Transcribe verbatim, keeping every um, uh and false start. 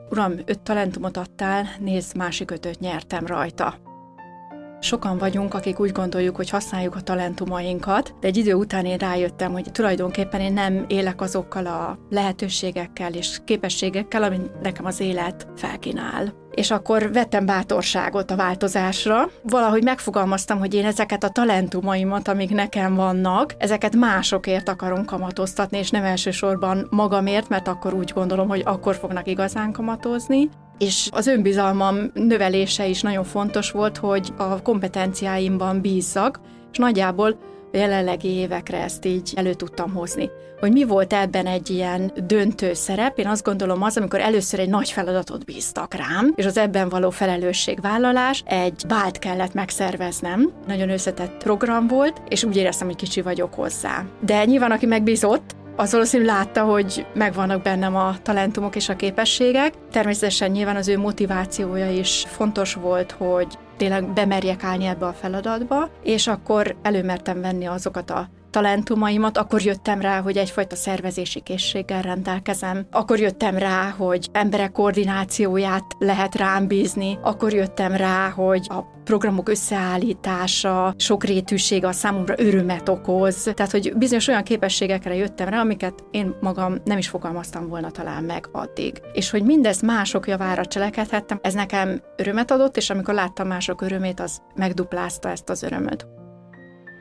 uram, öt talentumot adtál, nézd, másik ötöt nyertem rajta. Sokan vagyunk, akik úgy gondoljuk, hogy használjuk a talentumainkat, de egy idő után én rájöttem, hogy tulajdonképpen én nem élek azokkal a lehetőségekkel és képességekkel, amit nekem az élet felkínál. És akkor vettem bátorságot a változásra. Valahogy megfogalmaztam, hogy én ezeket a talentumaimat, amik nekem vannak, ezeket másokért akarom kamatoztatni, és nem elsősorban magamért, mert akkor úgy gondolom, hogy akkor fognak igazán kamatozni. És az önbizalmam növelése is nagyon fontos volt, hogy a kompetenciáimban bízzak, és nagyjából a jelenlegi évekre ezt így elő tudtam hozni. Hogy mi volt ebben egy ilyen döntő szerep, én azt gondolom az, amikor először egy nagy feladatot bíztak rám, és az ebben való felelősségvállalás, egy bált kellett megszerveznem. Nagyon összetett program volt, és úgy éreztem, hogy kicsi vagyok hozzá. De nyilván, aki megbízott, az valószínűleg látta, hogy megvannak bennem a talentumok és a képességek. Természetesen nyilván az ő motivációja is fontos volt, hogy tényleg bemerjek állni ebbe a feladatba, és akkor előmertem venni azokat a talentumaimat, akkor jöttem rá, hogy egyfajta szervezési készséggel rendelkezem, akkor jöttem rá, hogy emberek koordinációját lehet rám bízni, akkor jöttem rá, hogy a programok összeállítása, sokrétűsége a számomra örömet okoz, tehát hogy bizonyos olyan képességekre jöttem rá, amiket én magam nem is fogalmaztam volna talán meg addig. És hogy mindezt mások javára cselekedhettem, ez nekem örömet adott, és amikor láttam mások örömét, az megduplázta ezt az örömöt.